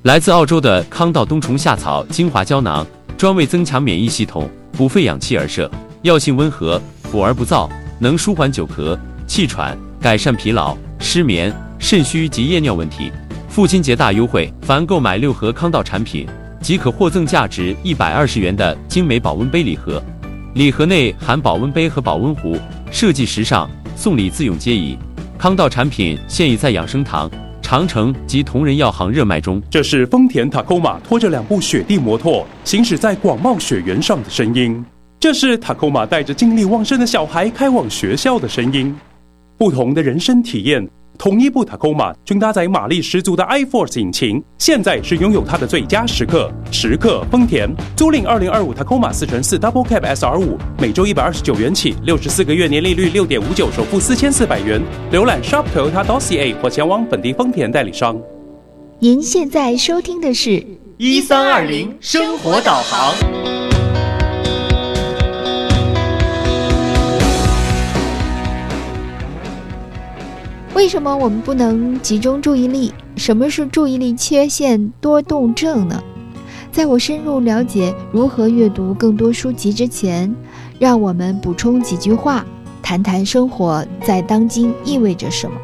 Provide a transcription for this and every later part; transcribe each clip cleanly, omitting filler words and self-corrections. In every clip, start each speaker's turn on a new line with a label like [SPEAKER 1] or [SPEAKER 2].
[SPEAKER 1] 来自澳洲的康道冬虫夏草精华胶囊，专为增强免疫系统、补肺养气而设，药性温和，补而不燥，能舒缓久咳、气喘，改善疲劳、失眠、肾虚及夜尿问题。父亲节大优惠，凡购买6盒康道产品，即可获赠价值120元的精美保温杯礼盒。礼盒内含保温杯和保温壶，设计时尚，送礼自用皆宜。康道产品现已在养生堂、长城及同仁药行热卖中。
[SPEAKER 2] 这是丰田 Tacoma 拖着2部雪地摩托行驶在广袤雪原上的声音，这是 Tacoma 带着精力旺盛的小孩开往学校的声音。不同的人生体验，同一部 Tacoma 均搭载马力十足的 iForce 引擎，现在是拥有它的最佳时刻。时刻丰田，租赁2025 Tacoma 4x4 Double Cab SR5，每周129元起，64个月年利率6.59%，首付4400元。浏览 shop.toyota.ca 或前往本地丰田代理商。
[SPEAKER 3] 您现在收听的是
[SPEAKER 4] 1320生活导航。
[SPEAKER 3] 为什么我们不能集中注意力？什么是注意力缺陷多动症呢？在我深入了解如何阅读更多书籍之前，让我们补充几句话，谈谈生活在当今意味着什么。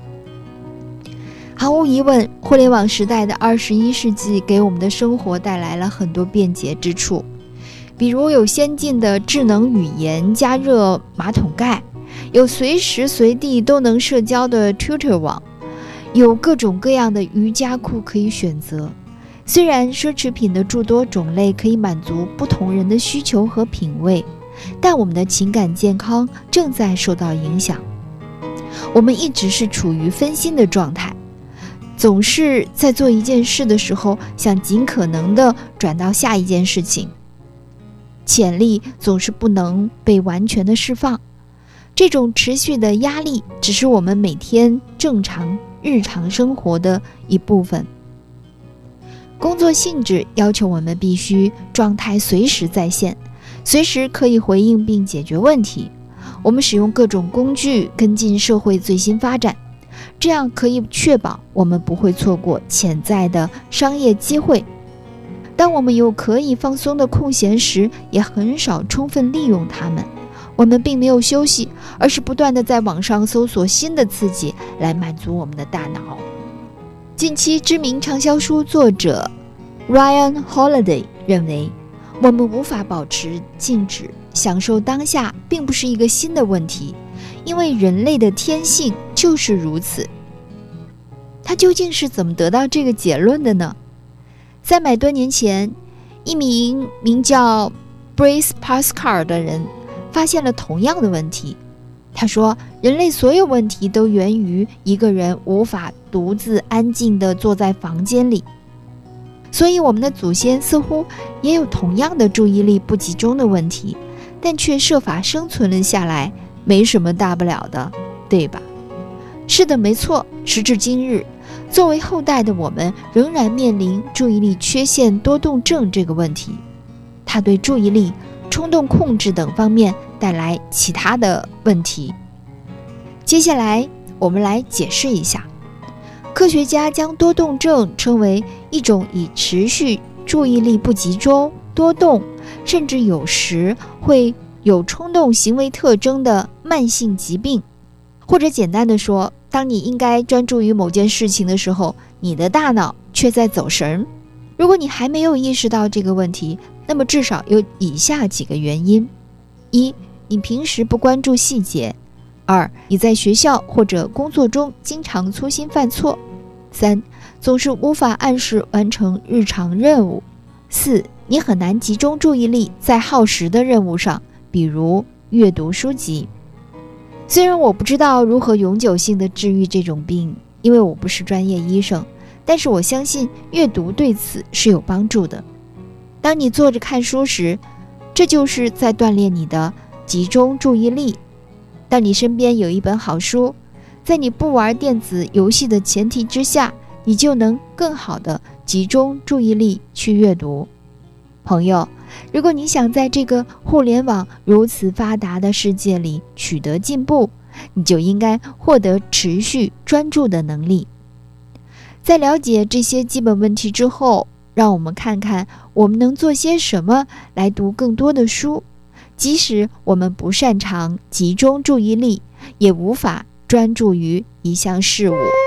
[SPEAKER 3] 毫无疑问，互联网时代的21世纪给我们的生活带来了很多便捷之处，比如有先进的智能语言加热马桶盖，有随时随地都能社交的 Twitter 网，有各种各样的瑜伽裤可以选择。虽然奢侈品的诸多种类可以满足不同人的需求和品味，但我们的情感健康正在受到影响。我们一直是处于分心的状态，总是在做一件事的时候想尽可能地转到下一件事情，潜力总是不能被完全的释放。这种持续的压力只是我们每天正常日常生活的一部分。工作性质要求我们必须状态随时在线，随时可以回应并解决问题。我们使用各种工具跟进社会最新发展，这样可以确保我们不会错过潜在的商业机会。当我们有可以放松的空闲时，也很少充分利用它们。我们并没有休息，而是不断地在网上搜索新的刺激来满足我们的大脑。近期知名畅销书作者 Ryan Holiday 认为，我们无法保持静止，享受当下并不是一个新的问题，因为人类的天性就是如此。他究竟是怎么得到这个结论的呢？300多年前，一名名叫 Blaise Pascal 的人发现了同样的问题。他说，人类所有问题都源于一个人无法独自安静地坐在房间里。所以我们的祖先似乎也有同样的注意力不集中的问题，但却设法生存了下来，没什么大不了的，对吧？是的，没错。时至今日，作为后代的我们仍然面临注意力缺陷多动症这个问题，它对注意力、冲动控制等方面带来其他的问题。接下来我们来解释一下，科学家将多动症称为一种以持续注意力不集中、多动，甚至有时会有冲动行为特征的慢性疾病。或者简单的说，当你应该专注于某件事情的时候，你的大脑却在走神。如果你还没有意识到这个问题，那么至少有以下几个原因：一，你平时不关注细节；二，你在学校或者工作中经常粗心犯错；三，总是无法按时完成日常任务；四，你很难集中注意力在耗时的任务上，比如阅读书籍。虽然我不知道如何永久性的治愈这种病，因为我不是专业医生，但是我相信阅读对此是有帮助的。当你坐着看书时，这就是在锻炼你的集中注意力。当你身边有一本好书，在你不玩电子游戏的前提之下，你就能更好的集中注意力去阅读。朋友，如果你想在这个互联网如此发达的世界里取得进步，你就应该获得持续专注的能力。 在了解这些基本问题之后，让我们看看我们能做些什么来读更多的书，即使我们不擅长集中注意力，也无法专注于一项事物。